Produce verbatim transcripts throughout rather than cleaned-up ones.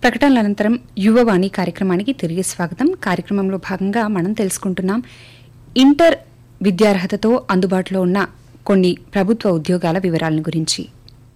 ప్రకటనల అనంతరం యువవాణి కార్యక్రమానికి తిరిగి స్వాగతం. కార్యక్రమంలో భాగంగా మనం తెలుసుకుంటున్నాం ఇంటర్ విద్యార్హతతో అందుబాటులో ఉన్న కొన్ని ప్రభుత్వ ఉద్యోగాల వివరాలను గురించి.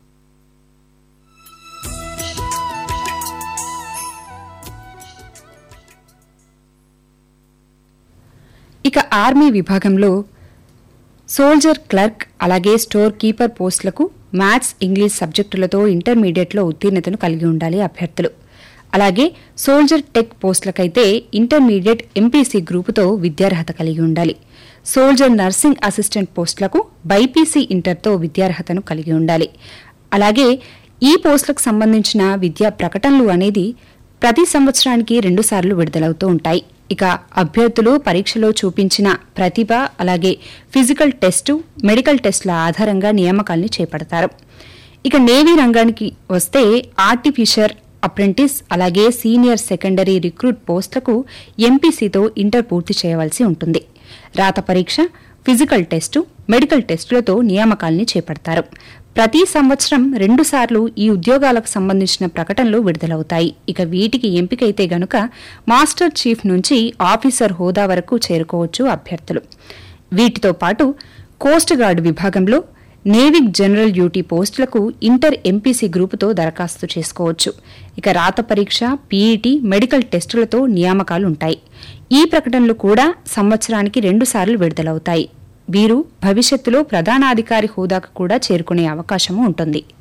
ఇక ఆర్మీ విభాగంలో సోల్జర్ క్లర్క్ అలాగే స్టోర్ కీపర్ పోస్టులకు మ్యాథ్స్ ఇంగ్లీష్ సబ్జెక్టులతో ఇంటర్మీడియట్లో ఉత్తీర్ణతను కలిగి ఉండాలి అభ్యర్థులు. అలాగే సోల్జర్ టెక్ పోస్టులకైతే ఇంటర్మీడియట్ ఎంపీసీ గ్రూపుతో విద్యార్హత కలిగి ఉండాలి. సోల్జర్ నర్సింగ్ అసిస్టెంట్ పోస్టులకు బైపీసీ ఇంటర్తో విద్యార్హతను కలిగి ఉండాలి. అలాగే ఈ పోస్టులకు సంబంధించిన విద్యా ప్రకటనలు అనేది ప్రతి సంవత్సరానికి రెండుసార్లు విడుదలవుతూ ఉంటాయి. ఇక అభ్యర్థులు పరీక్షలో చూపించిన ప్రతిభ అలాగే ఫిజికల్ టెస్టు, మెడికల్ టెస్టుల ఆధారంగా నియామకాల్ని చేపడతారు. ఇక నేవీ రంగానికి వస్తే ఆర్టిఫిషియర్ అప్రెంటిస్ అలాగే సీనియర్ సెకండరీ రిక్రూట్ పోస్టులకు ఎంపీసీతో ఇంటర్ పూర్తి చేయవలసి ఉంటుంది. రాత పరీక్ష, ఫిజికల్ టెస్టు, మెడికల్ టెస్టులతో నియామకాల్ని చేపడతారు. ప్రతి సంవత్సరం రెండుసార్లు ఈ ఉద్యోగాలకు సంబంధించిన ప్రకటనలు విడుదలవుతాయి. ఇక వీటికి ఎంపికైతే గనుక మాస్టర్ చీఫ్ నుంచి ఆఫీసర్ హోదా వరకు చేరుకోవచ్చు అభ్యర్థులు. వీటితో పాటు కోస్ట్ గార్డ్ విభాగంలో నేవిక్ జనరల్ డ్యూటీ పోస్టులకు ఇంటర్ ఎంపీసీ గ్రూపుతో దరఖాస్తు చేసుకోవచ్చు. ఇక రాత పరీక్ష, పీఈటీ, మెడికల్ టెస్టులతో నియామకాలుంటాయి. ఈ ప్రకటనలు కూడా సంవత్సరానికి రెండుసార్లు విడుదలవుతాయి. వీరు భవిష్యత్తులో ప్రధానాధికారి హోదాకు కూడా చేరుకునే అవకాశము ఉంటుంది.